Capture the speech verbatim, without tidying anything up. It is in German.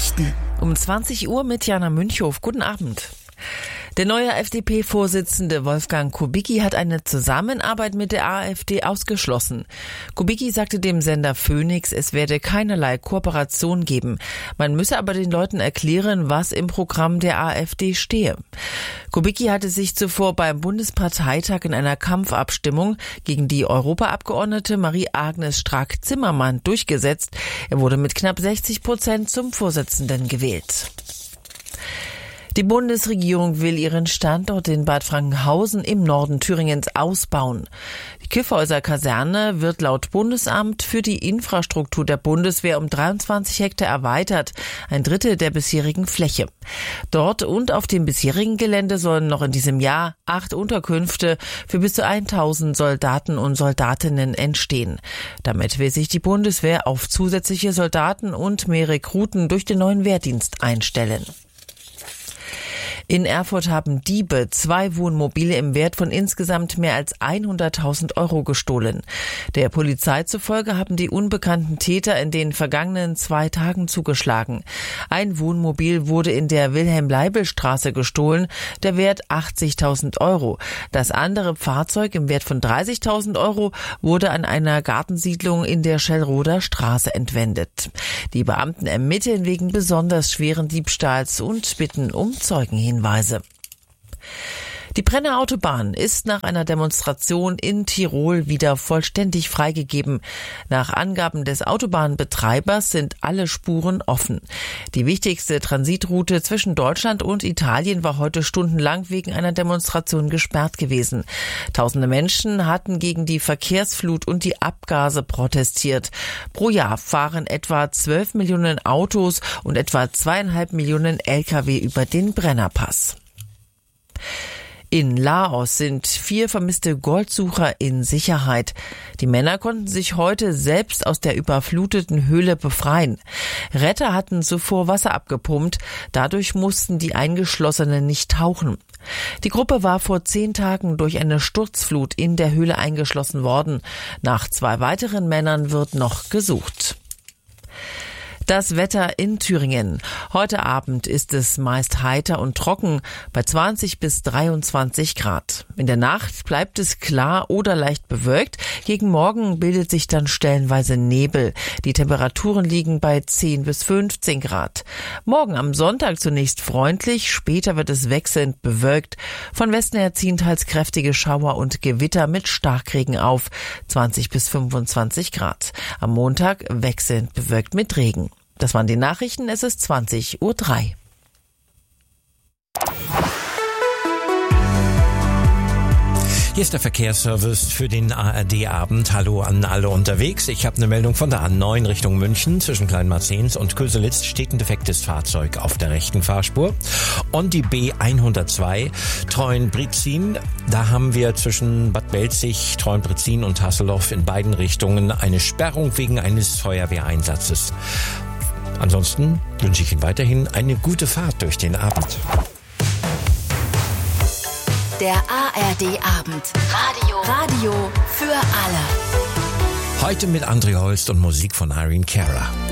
Nachrichten um zwanzig Uhr mit Jana Münchhof. Guten Abend. Der neue F D P-Vorsitzende Wolfgang Kubicki hat eine Zusammenarbeit mit der AfD ausgeschlossen. Kubicki sagte dem Sender Phoenix, es werde keinerlei Kooperation geben. Man müsse aber den Leuten erklären, was im Programm der AfD stehe. Kubicki hatte sich zuvor beim Bundesparteitag in einer Kampfabstimmung gegen die Europaabgeordnete Marie-Agnes Strack-Zimmermann durchgesetzt. Er wurde mit knapp sechzig Prozent zum Vorsitzenden gewählt. Die Bundesregierung will ihren Standort in Bad Frankenhausen im Norden Thüringens ausbauen. Die Kyffhäuser Kaserne wird laut Bundesamt für die Infrastruktur der Bundeswehr um dreiundzwanzig Hektar erweitert, ein Drittel der bisherigen Fläche. Dort und auf dem bisherigen Gelände sollen noch in diesem Jahr acht Unterkünfte für bis zu tausend Soldaten und Soldatinnen entstehen. Damit will sich die Bundeswehr auf zusätzliche Soldaten und mehr Rekruten durch den neuen Wehrdienst einstellen. In Erfurt haben Diebe zwei Wohnmobile im Wert von insgesamt mehr als hunderttausend Euro gestohlen. Der Polizei zufolge haben die unbekannten Täter in den vergangenen zwei Tagen zugeschlagen. Ein Wohnmobil wurde in der Wilhelm-Leibl-Straße gestohlen, der Wert achtzigtausend Euro. Das andere Fahrzeug im Wert von dreißigtausend Euro wurde an einer Gartensiedlung in der Schellroder Straße entwendet. Die Beamten ermitteln wegen besonders schweren Diebstahls und bitten um Zeugenhinweise. Die Brenner Autobahn ist nach einer Demonstration in Tirol wieder vollständig freigegeben. Nach Angaben des Autobahnbetreibers sind alle Spuren offen. Die wichtigste Transitroute zwischen Deutschland und Italien war heute stundenlang wegen einer Demonstration gesperrt gewesen. Tausende Menschen hatten gegen die Verkehrsflut und die Abgase protestiert. Pro Jahr fahren etwa zwölf Millionen Autos und etwa zweieinhalb Millionen L K W über den Brennerpass. In Laos sind vier vermisste Goldsucher in Sicherheit. Die Männer konnten sich heute selbst aus der überfluteten Höhle befreien. Retter hatten zuvor Wasser abgepumpt, dadurch mussten die Eingeschlossenen nicht tauchen. Die Gruppe war vor zehn Tagen durch eine Sturzflut in der Höhle eingeschlossen worden. Nach zwei weiteren Männern wird noch gesucht. Das Wetter in Thüringen. Heute Abend ist es meist heiter und trocken bei zwanzig bis dreiundzwanzig Grad. In der Nacht bleibt es klar oder leicht bewölkt. Gegen Morgen bildet sich dann stellenweise Nebel. Die Temperaturen liegen bei zehn bis fünfzehn Grad. Morgen am Sonntag zunächst freundlich, später wird es wechselnd bewölkt. Von Westen her ziehen teils kräftige Schauer und Gewitter mit Starkregen auf. zwanzig bis fünfundzwanzig Grad. Am Montag wechselnd bewölkt mit Regen. Das waren die Nachrichten, es ist zwanzig Uhr drei. Hier ist der Verkehrsservice für den A R D-Abend. Hallo an alle unterwegs. Ich habe eine Meldung von der A neun Richtung München. Zwischen Kleinmarzens und Köselitz steht ein defektes Fahrzeug auf der rechten Fahrspur. Und die B hundertzwei Treuenbrietzin. Da haben wir zwischen Bad Belzig, Treuenbrietzin und Hasselhoff in beiden Richtungen eine Sperrung wegen eines Feuerwehreinsatzes. Ansonsten wünsche ich Ihnen weiterhin eine gute Fahrt durch den Abend. Der A R D-Abend. Radio. Radio für alle. Heute mit André Holst und Musik von Irene Cara.